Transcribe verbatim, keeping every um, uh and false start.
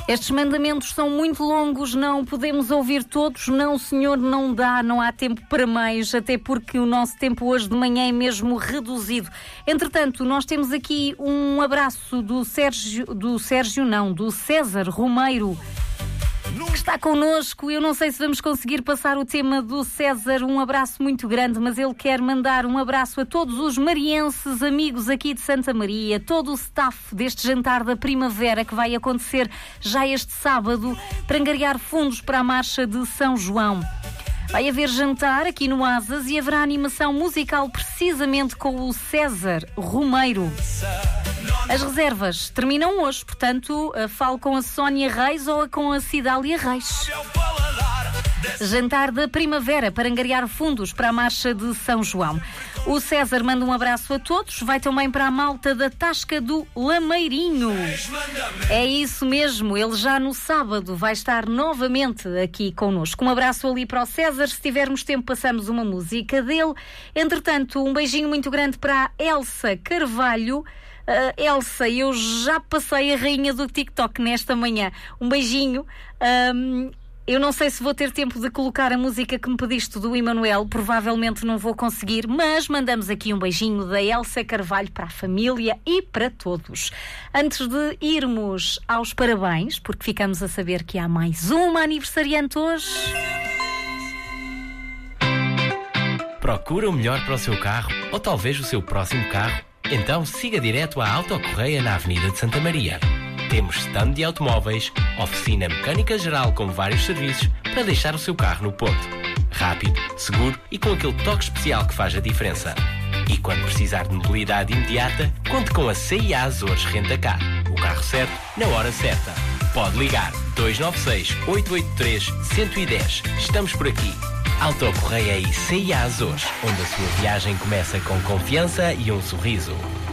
Estes mandamentos são muito longos, não podemos ouvir todos. Não, senhor, não dá, não há tempo para mais, até porque o nosso tempo hoje de manhã é mesmo reduzido. Entretanto, nós temos aqui um abraço do Sérgio, do Sérgio não, do César Romeiro, que está connosco. Eu não sei se vamos conseguir passar o tema do César, um abraço muito grande, mas ele quer mandar um abraço a todos os marienses, amigos aqui de Santa Maria, todo o staff deste jantar da primavera que vai acontecer já este sábado para angariar fundos para a Marcha de São João. Vai haver jantar aqui no Asas e haverá animação musical precisamente com o César Romeiro. As reservas terminam hoje, portanto, falo com a Sónia Reis ou com a Cidália Reis. Jantar da primavera para angariar fundos para a Marcha de São João. O César manda um abraço a todos, vai também para a malta da Tasca do Lameirinho. É isso mesmo, ele já no sábado vai estar novamente aqui connosco. Um abraço ali para o César, se tivermos tempo passamos uma música dele. Entretanto, um beijinho muito grande para a Elsa Carvalho. Uh, Elsa, eu já passei a rainha do TikTok nesta manhã. Um beijinho. Um, eu não sei se vou ter tempo de colocar a música que me pediste do Emanuel. Provavelmente não vou conseguir, mas mandamos aqui um beijinho da Elsa Carvalho para a família e para todos. Antes de irmos aos parabéns, porque ficamos a saber que há mais uma aniversariante hoje. Procura o melhor para o seu carro ou talvez o seu próximo carro? Então siga direto à Autocorreia na Avenida de Santa Maria. Temos stand de automóveis, oficina mecânica geral com vários serviços para deixar o seu carro no ponto. Rápido, seguro e com aquele toque especial que faz a diferença. E quando precisar de mobilidade imediata, conte com a C I A Azores Rentacar. O carro certo, na hora certa. Pode ligar dois nove seis, oito oito três, um zero um zero. Estamos por aqui. Autocorreia e C I A Azores, onde a sua viagem começa com confiança e um sorriso.